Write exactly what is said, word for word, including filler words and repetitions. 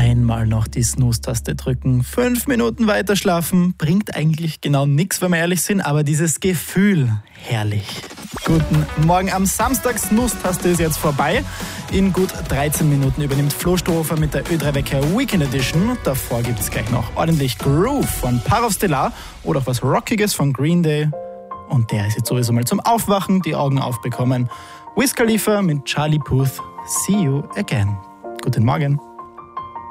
einmal noch die Snooze-Taste drücken. Fünf Minuten weiter schlafen bringt eigentlich genau nichts, wenn wir ehrlich sind, aber dieses Gefühl, herrlich. Guten Morgen am Samstag, Snooze-Taste ist jetzt vorbei. In gut dreizehn Minuten übernimmt Flo Strohhofer mit der Ö drei Wecker Weekend Edition. Davor gibt es gleich noch ordentlich Groove von Parov Stellar oder auch was Rockiges von Green Day. Und der ist jetzt sowieso mal zum Aufwachen, die Augen aufbekommen. Wiz Khalifa mit Charlie Puth. See you again. Guten Morgen.